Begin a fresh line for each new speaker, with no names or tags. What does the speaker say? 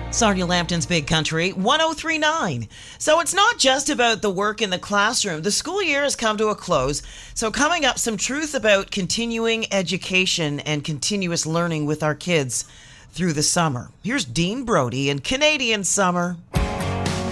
Sarnia Lambton's Big Country 1039. So it's not just about the work in the classroom. The school year has come to a close. So coming up, some truth about continuing education and continuous learning with our kids through the summer. Here's Dean Brody in Canadian Summer.